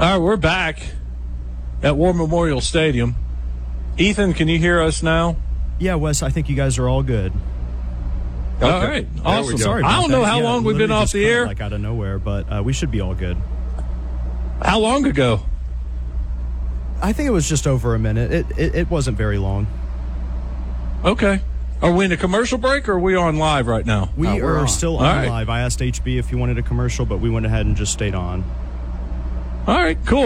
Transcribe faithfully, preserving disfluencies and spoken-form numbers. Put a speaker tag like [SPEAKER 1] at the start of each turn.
[SPEAKER 1] right, we're back at War Memorial Stadium. Ethan, can you hear us now?
[SPEAKER 2] Yeah, Wes, I think you guys are all good.
[SPEAKER 1] Okay. All right, awesome.
[SPEAKER 2] Sorry
[SPEAKER 1] I don't know
[SPEAKER 2] that.
[SPEAKER 1] how
[SPEAKER 2] yeah,
[SPEAKER 1] long we've been off the air.
[SPEAKER 2] Like out of nowhere, but uh, we should be all good.
[SPEAKER 1] How long ago?
[SPEAKER 2] I think it was just over a minute. It it, it wasn't very long.
[SPEAKER 1] Okay. Are we in a commercial break or are we on live right now?
[SPEAKER 2] We
[SPEAKER 1] oh,
[SPEAKER 2] are
[SPEAKER 1] on.
[SPEAKER 2] still on
[SPEAKER 1] right.
[SPEAKER 2] live. I asked H B if he wanted a commercial, but we went ahead and just stayed on.
[SPEAKER 1] All right, cool.